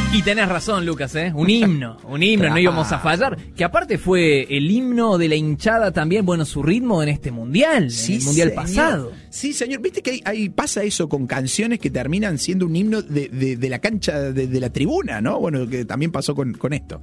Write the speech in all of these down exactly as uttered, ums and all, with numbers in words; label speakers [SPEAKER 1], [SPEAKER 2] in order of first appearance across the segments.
[SPEAKER 1] Y tenés razón, Lucas, ¿eh? Un himno, un himno, claro. No íbamos a fallar. Que aparte fue el himno de la hinchada también, bueno, su ritmo en este mundial, sí, en el mundial señor. pasado.
[SPEAKER 2] Sí, señor. Viste que hay, hay, pasa eso con canciones que terminan siendo un himno de, de, de la cancha, de, de la tribuna, ¿no? Bueno, que también pasó con, con esto.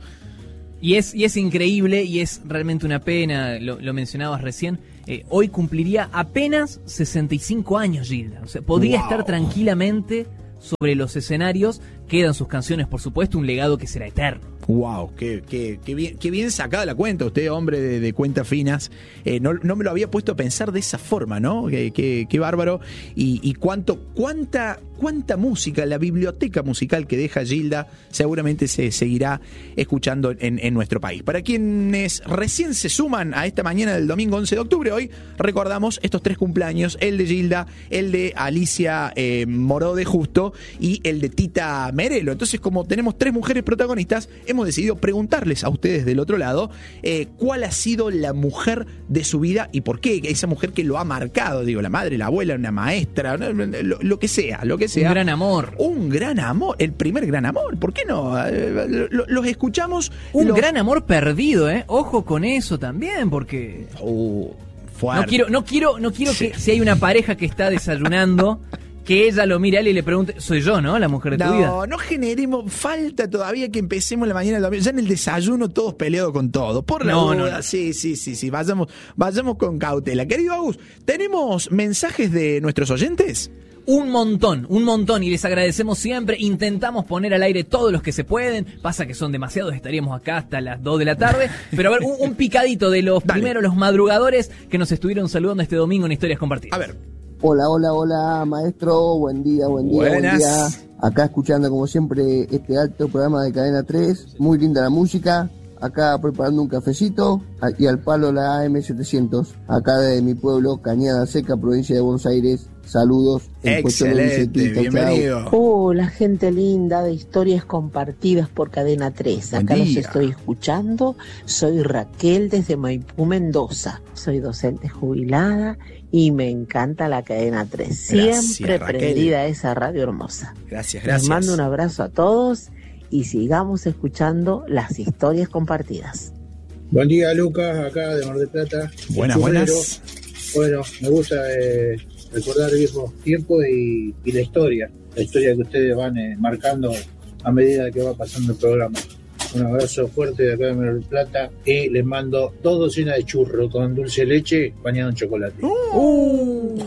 [SPEAKER 1] Y es, y es increíble y es realmente una pena, lo, lo mencionabas recién, eh, hoy cumpliría apenas sesenta y cinco años Gilda. O sea, podría wow. estar tranquilamente sobre los escenarios, quedan sus canciones, por supuesto, un legado que será eterno.
[SPEAKER 2] Wow, qué, qué, qué, bien, qué bien sacada la cuenta, usted, hombre de, de cuentas finas. Eh, no, no me lo había puesto a pensar de esa forma, ¿no? Qué, qué, qué bárbaro. Y, y cuánto, cuánta, cuánta música, la biblioteca musical que deja Gilda, seguramente se seguirá escuchando en, en nuestro país. Para quienes recién se suman a esta mañana del domingo once de octubre, hoy recordamos estos tres cumpleaños: el de Gilda, el de Alicia eh, Moró de Justo y el de Tita Merelo. Entonces, como tenemos tres mujeres protagonistas, hemos decidido preguntarles a ustedes del otro lado eh, cuál ha sido la mujer de su vida y por qué, esa mujer que lo ha marcado, digo, la madre, la abuela, una maestra, lo, lo que sea, lo que sea.
[SPEAKER 1] Un gran amor.
[SPEAKER 2] Un gran amor, el primer gran amor, ¿por qué no? Eh, los escuchamos.
[SPEAKER 1] Un
[SPEAKER 2] los...
[SPEAKER 1] gran amor perdido, ¿eh? Ojo con eso también, porque...
[SPEAKER 2] Uh,
[SPEAKER 1] no quiero, no quiero, no quiero sí. que si hay una pareja que está desayunando... que ella lo mire a él y le pregunte, soy yo, ¿no? La mujer de
[SPEAKER 2] no,
[SPEAKER 1] tu vida.
[SPEAKER 2] No, no generemos, falta todavía que empecemos la mañana del domingo. Ya en el desayuno todos peleados con todo. Por la
[SPEAKER 1] no,
[SPEAKER 2] duda,
[SPEAKER 1] no, no.
[SPEAKER 2] sí, sí, sí, sí, vayamos, vayamos con cautela. Querido Agus, ¿tenemos mensajes de nuestros oyentes?
[SPEAKER 1] Un montón, un montón, y les agradecemos siempre. Intentamos poner al aire todos los que se pueden. Pasa que son demasiados, estaríamos acá hasta las dos de la tarde. Pero a ver, un, un picadito de los
[SPEAKER 2] Dale.
[SPEAKER 1] primeros, los madrugadores que nos estuvieron saludando este domingo en Historias Compartidas.
[SPEAKER 2] A ver.
[SPEAKER 3] Hola, hola, hola, maestro, buen día, buen día,
[SPEAKER 2] Buenas.
[SPEAKER 3] buen día. Acá escuchando como siempre este alto programa de Cadena tres, muy linda la música. Acá preparando un cafecito y al palo la A M setecientos, acá de mi pueblo, Cañada Seca, provincia de Buenos Aires. Saludos.
[SPEAKER 2] Excelente, bienvenido.
[SPEAKER 4] Hola, gente linda de Historias Compartidas por Cadena tres. Acá
[SPEAKER 2] Buen
[SPEAKER 4] los
[SPEAKER 2] día.
[SPEAKER 4] estoy escuchando. Soy Raquel desde Maipú, Mendoza. Soy docente jubilada y me encanta la Cadena tres. Siempre
[SPEAKER 2] Gracias, Raquel.
[SPEAKER 4] prendida a esa radio hermosa.
[SPEAKER 2] Gracias,
[SPEAKER 4] Les
[SPEAKER 2] gracias.
[SPEAKER 4] mando un abrazo a todos y sigamos escuchando las Historias Compartidas.
[SPEAKER 5] Buen día, Lucas, acá de Mar del Plata.
[SPEAKER 2] Buenas, buenas.
[SPEAKER 5] Bueno, me gusta eh, recordar viejos tiempos y, y la historia, la historia que ustedes van eh, marcando a medida que va pasando el programa. Un abrazo fuerte de acá de Mar del Plata y les mando dos docenas de churros con dulce de leche bañado en chocolate.
[SPEAKER 1] Uh, uh,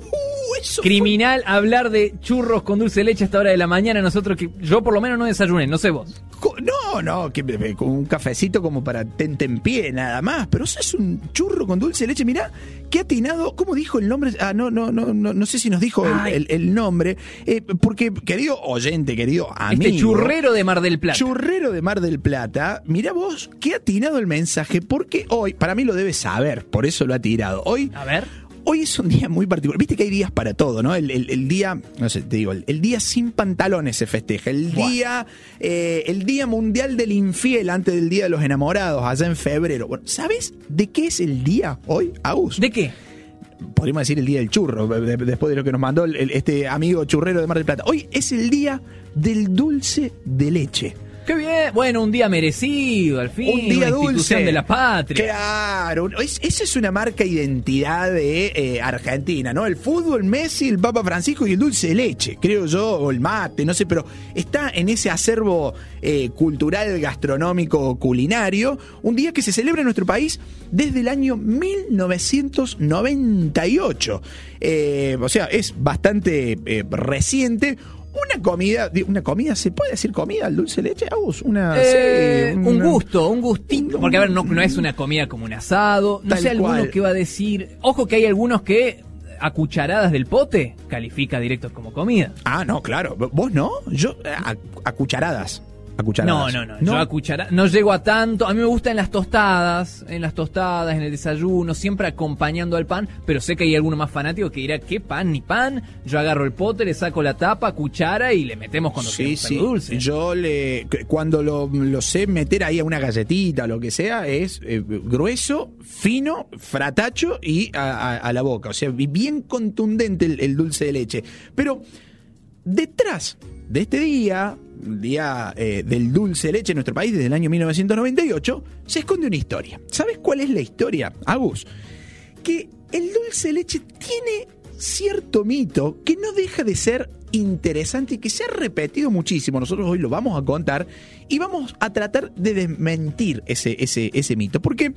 [SPEAKER 1] eso criminal fue... hablar de churros con dulce de leche a esta hora de la mañana. Nosotros que yo por lo menos no desayuné, no sé vos.
[SPEAKER 2] No, no, que con un cafecito como para tentempié nada más, pero eso es un churro con dulce de leche. Mirá, qué atinado, ¿cómo dijo el nombre? Ah, no, no, no, no, no sé si nos dijo el, el, el nombre, eh, porque querido oyente, querido amigo,
[SPEAKER 1] este churrero de Mar del Plata.
[SPEAKER 2] Churrero de Mar del Plata, mirá vos, qué atinado el mensaje, porque hoy, para mí lo debes saber, por eso lo ha tirado. Hoy,
[SPEAKER 1] a ver.
[SPEAKER 2] Hoy es un día muy particular. Viste que hay días para todo, ¿no? El, el, el día, no sé, te digo, el, el día sin pantalones se festeja. El
[SPEAKER 1] Buah.
[SPEAKER 2] día, eh, el día mundial del infiel antes del día de los enamorados, allá en febrero. Bueno, ¿sabes de qué es el día hoy, Agus?
[SPEAKER 1] ¿De qué?
[SPEAKER 2] Podríamos decir el día del churro, después de lo que nos mandó el, el, este amigo churrero de Mar del Plata. Hoy es el día del dulce de leche.
[SPEAKER 1] ¡Qué bien! Bueno, un día merecido, al fin.
[SPEAKER 2] Un día
[SPEAKER 1] una institución
[SPEAKER 2] dulce
[SPEAKER 1] de la patria.
[SPEAKER 2] Claro, es, esa es una marca identidad de eh, Argentina, ¿no? El fútbol, Messi, el Papa Francisco y el dulce de leche, creo yo, o el mate, no sé, pero está en ese acervo eh, cultural, gastronómico, culinario, un día que se celebra en nuestro país desde el año mil novecientos noventa y ocho. Eh, o sea, es bastante eh, reciente. Una comida, una comida, ¿se puede decir comida el dulce de leche? Una,
[SPEAKER 1] eh,
[SPEAKER 2] sí,
[SPEAKER 1] una, un gusto, un gustito. Porque, a ver, no, no es una comida como un asado. No sé alguno cual. que va a decir. Ojo que hay algunos que a cucharadas del pote califica directo como comida.
[SPEAKER 2] Ah, no, claro. ¿Vos no? Yo, a, a cucharadas. A cucharadas.
[SPEAKER 1] No, no, no, no. Yo a cucharadas no llego a tanto. A mí me gusta en las tostadas, en las tostadas, en el desayuno, siempre acompañando al pan, pero sé que hay alguno más fanático que dirá, ¿qué pan ni pan? Yo agarro el pote, le saco la tapa, cuchara y le metemos cuando
[SPEAKER 2] sí,
[SPEAKER 1] sea
[SPEAKER 2] sí.
[SPEAKER 1] dulce.
[SPEAKER 2] Yo le cuando lo, lo sé meter ahí a una galletita o lo que sea, es eh, grueso, fino, fratacho y a, a, a la boca. O sea, bien contundente el, el dulce de leche. Pero detrás de este día, día eh, del dulce de leche en nuestro país desde el año mil novecientos noventa y ocho, se esconde una historia. ¿Sabes cuál es la historia, Agus? Que el dulce de leche tiene cierto mito que no deja de ser interesante y que se ha repetido muchísimo. Nosotros hoy lo vamos a contar y vamos a tratar de desmentir ese, ese, ese mito, porque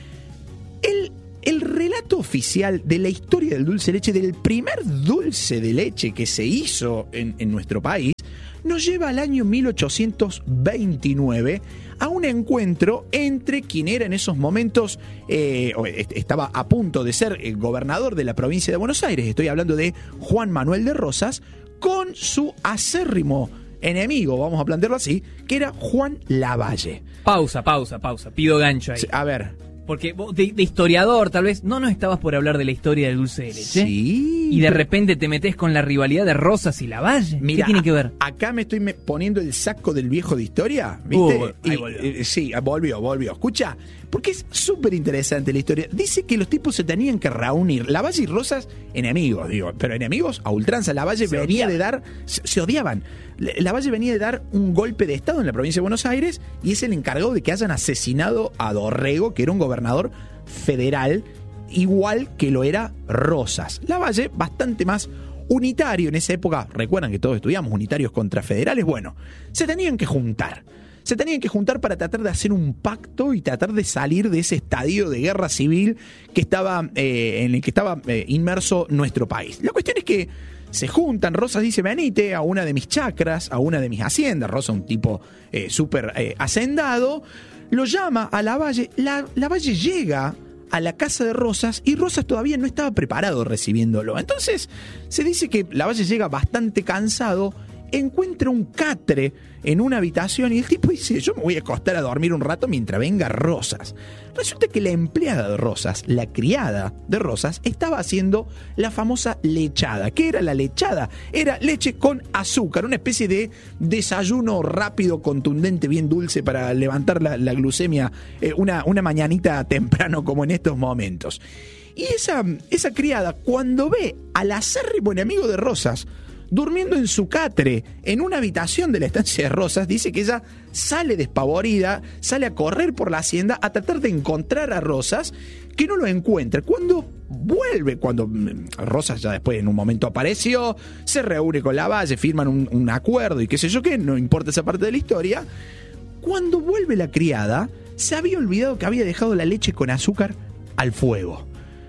[SPEAKER 2] el, el relato oficial de la historia del dulce de leche, del primer dulce de leche que se hizo en, en nuestro país, nos lleva al año mil ochocientos veintinueve a un encuentro entre quien era en esos momentos, eh, estaba a punto de ser el gobernador de la provincia de Buenos Aires, estoy hablando de Juan Manuel de Rosas, con su acérrimo enemigo, vamos a plantearlo así, que era Juan Lavalle.
[SPEAKER 1] Pausa, pausa, pausa, pido gancho ahí.
[SPEAKER 2] A ver...
[SPEAKER 1] Porque vos, de, de historiador, tal vez, no nos estabas por hablar de la historia del dulce de leche.
[SPEAKER 2] Sí.
[SPEAKER 1] Y de repente te metés con la rivalidad de Rosas y Lavalle.
[SPEAKER 2] Mira,
[SPEAKER 1] ¿qué tiene que ver?
[SPEAKER 2] Acá me estoy me poniendo el saco del viejo de historia, ¿viste?
[SPEAKER 1] Uh, ahí
[SPEAKER 2] y,
[SPEAKER 1] volvió.
[SPEAKER 2] Eh, sí, volvió, volvió. Escucha, porque es súper interesante la historia. Dice que los tipos se tenían que reunir. Lavalle y Rosas, enemigos, digo, pero enemigos a ultranza. Lavalle
[SPEAKER 1] Se
[SPEAKER 2] venía
[SPEAKER 1] odiaban.
[SPEAKER 2] de dar, se, se odiaban. Lavalle venía de dar un golpe de estado en la provincia de Buenos Aires y es el encargado de que hayan asesinado a Dorrego, que era un gobernador federal, igual que lo era Rosas. Lavalle, bastante más unitario en esa época, recuerdan que todos estudiamos unitarios contra federales, bueno, se tenían que juntar. Se tenían que juntar para tratar de hacer un pacto y tratar de salir de ese estadio de guerra civil que estaba, eh, en el que estaba eh, inmerso nuestro país. La cuestión es que se juntan, Rosas dice, venite a una de mis chacras, a una de mis haciendas, Rosas un tipo eh, súper eh, hacendado, lo llama a Lavalle, la, Lavalle llega a la casa de Rosas y Rosas todavía no estaba preparado recibiéndolo. Entonces se dice que Lavalle llega bastante cansado, encuentra un catre en una habitación y el tipo dice, yo me voy a acostar a dormir un rato mientras venga Rosas. Resulta que la empleada de Rosas, la criada de Rosas, estaba haciendo la famosa lechada. ¿Qué era la lechada? Era leche con azúcar, una especie de desayuno rápido, contundente, bien dulce para levantar la, la glucemia eh, una, una mañanita temprano como en estos momentos. Y esa, esa criada, cuando ve al acérrimo enemigo de Rosas durmiendo en su catre en una habitación de la estancia de Rosas, dice que ella sale despavorida, sale a correr por la hacienda a tratar de encontrar a Rosas, que no lo encuentra. Cuando vuelve, cuando Rosas ya después en un momento apareció, se reúne con Lavalle, firman un, un acuerdo y qué sé yo qué, no importa esa parte de la historia, cuando vuelve la criada, se había olvidado que había dejado la leche con azúcar al fuego.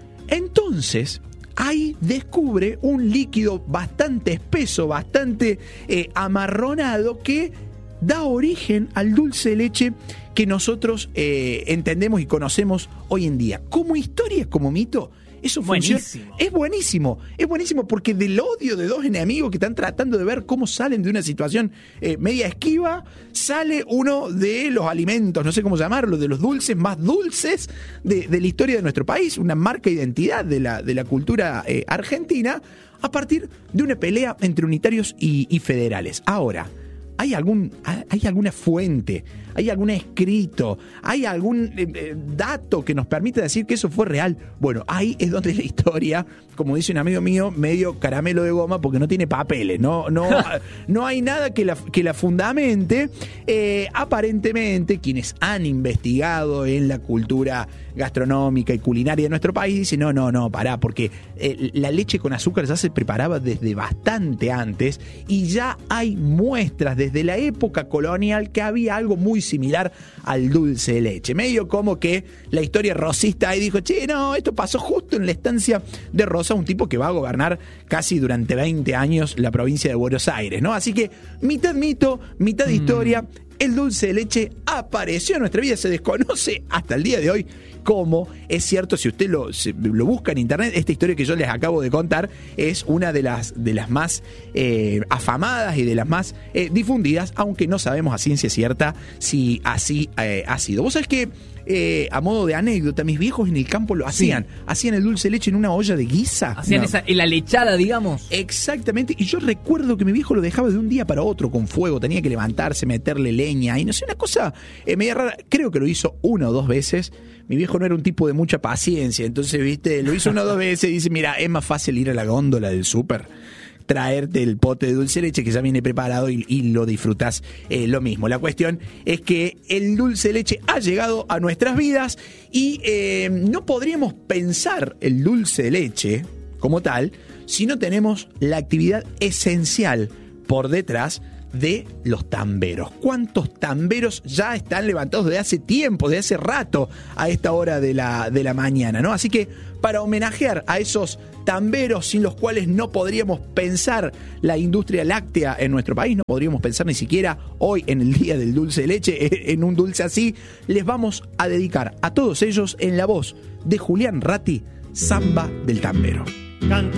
[SPEAKER 2] Entonces ahí descubre un líquido bastante espeso, bastante eh, amarronado, que da origen al dulce de leche que nosotros eh, entendemos y conocemos hoy en día. Como historia, como mito, eso funciona.
[SPEAKER 1] Buenísimo.
[SPEAKER 2] Es buenísimo, es buenísimo porque del odio de dos enemigos que están tratando de ver cómo salen de una situación eh, media esquiva, sale uno de los alimentos, no sé cómo llamarlo, de los dulces más dulces de, de la historia de nuestro país, una marca de identidad de la, de la cultura eh, argentina, a partir de una pelea entre unitarios y, y federales. Ahora, ¿Hay, algún, ¿Hay alguna fuente, hay algún escrito, hay algún eh, eh, dato que nos permita decir que eso fue real? Bueno, ahí es donde la historia, como dice un amigo mío, medio caramelo de goma porque no tiene papeles, no, no, no hay nada que la, que la fundamente. Eh, aparentemente, quienes han investigado en la cultura gastronómica y culinaria de nuestro país dicen, no, no, no, pará, porque eh, la leche con azúcar ya se preparaba desde bastante antes y ya hay muestras de desde la época colonial que había algo muy similar al dulce de leche. Medio como que la historia rosista ahí dijo, che, no, esto pasó justo en la estancia de Rosa, un tipo que va a gobernar casi durante veinte años la provincia de Buenos Aires, ¿no? Así que mitad mito, mitad mm. historia. El dulce de leche apareció en nuestra vida, se desconoce hasta el día de hoy cómo. Es cierto, si usted lo, se, lo busca en internet, esta historia que yo les acabo de contar es una de las, de las más eh, afamadas y de las más eh, difundidas, aunque no sabemos a ciencia cierta si así eh, ha sido. Vos sabés que Eh, a modo de anécdota, mis viejos en el campo lo hacían. Sí. Hacían el dulce de leche en una olla de guisa.
[SPEAKER 1] Hacían no. esa, en la lechada, digamos.
[SPEAKER 2] Exactamente. Y yo recuerdo que mi viejo lo dejaba de un día para otro con fuego. Tenía que levantarse, meterle leña. Y no sé, una cosa eh, media rara. Creo que lo hizo una o dos veces. Mi viejo no era un tipo de mucha paciencia. Entonces, viste, lo hizo una o dos veces y dice, mira, es más fácil ir a la góndola del súper traerte el pote de dulce de leche que ya viene preparado y, y lo disfrutás eh, lo mismo. La cuestión es que el dulce de leche ha llegado a nuestras vidas y eh, no podríamos pensar el dulce de leche como tal si no tenemos la actividad esencial por detrás de los tamberos. ¿Cuántos tamberos ya están levantados desde hace tiempo, desde hace rato a esta hora de la, de la mañana, ¿no? Así que para homenajear a esos tamberos sin los cuales no podríamos pensar la industria láctea en nuestro país, no podríamos pensar ni siquiera hoy en el día del dulce de leche en un dulce así, les vamos a dedicar a todos ellos en la voz de Julián Ratti, Samba del Tambero.